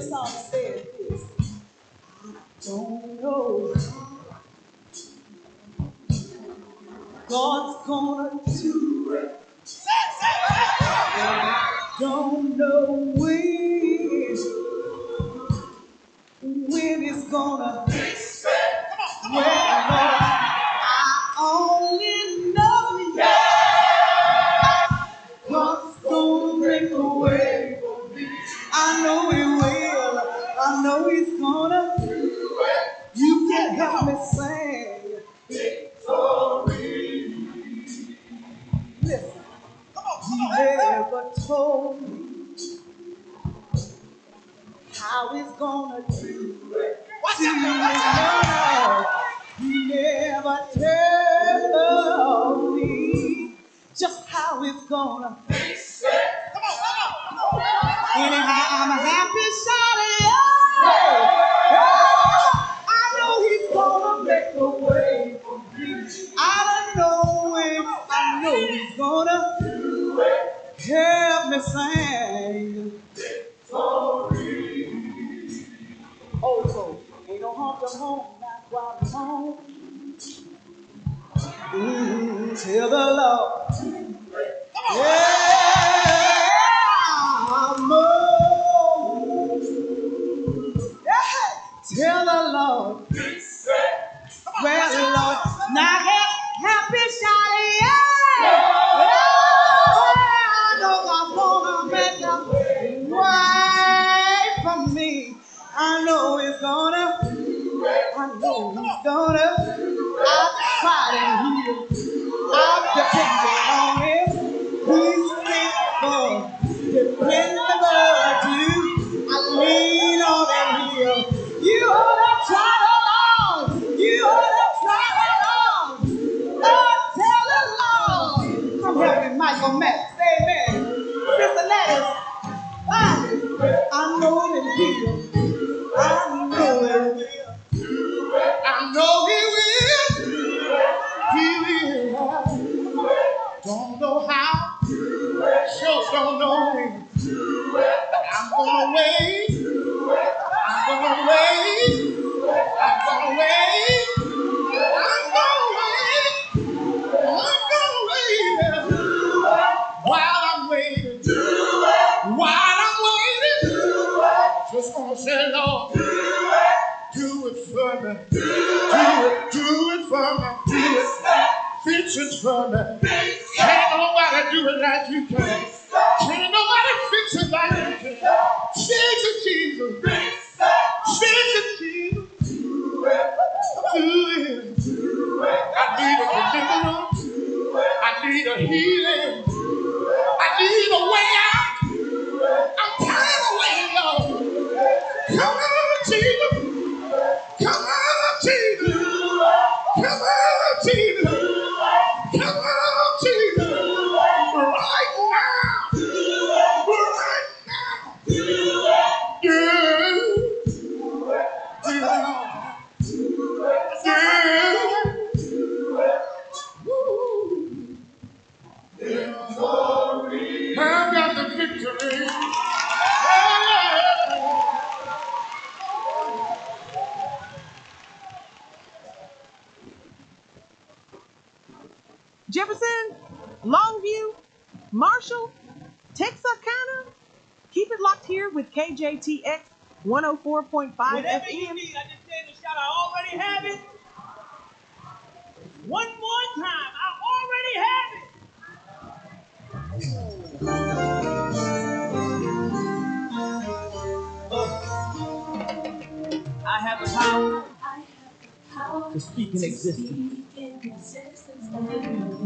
song says this. Don't know God's gonna do it. Don't know when it's gonna fix it. Well, I only know God's gonna make a way. I know He will. I know He's gonna. You can help me sing victory. Listen, He never told me how He's gonna do it. He never told me just how it's gonna fix it. Anyhow, I'm happy shouting. I know He's gonna make a way for me. I don't know when. I know He's gonna do it. Help me sing victory. Oh, so ain't no harm to home, not while I'm home. Tell the Lord. Yeah, I'm on. Yeah. Tell the Lord. Well, Lord, now get happy, shawty, yeah. I know God's gonna make a way for me. I know He's gonna. I know He's gonna. I'm fighting here. I'm depending on Him. He's faithful, dependable too. I lean on Him here. You ought to try it along. You ought to try it along. Oh, tell the Lord. Come help me, Michael Max. Amen. Sister Lettuce. I know Him here. I know Him here. I know He will. He will. Don't know how. Sure don't know when. But I'm gonna wait. I'm gonna wait. I'm gonna wait. I'm gonna wait. I'm gonna wait. While I'm waiting. While I'm waiting. Just gonna say, Lord, do it for me. Do it for me. Fix it for me. Can't nobody do it like you can. Can't nobody fix it like you can. Fix it, Jesus. Fix it, Jesus. Do it. I need a deliverance. I need a healing. I need a way out. I'm tired of waiting, Lord. Come on, Jesus. Come on, Jesus. Come on, Jesus. Come on, Jesus. Right now. Right now. Yeah. I've got the victory. Jefferson, Longview, Marshall, Texarkana. Keep it locked here with KJTX 104.5 Whatever FM. you need, I just said the shot. I already have it. One more time. I already have it. I have the power to speak in existence.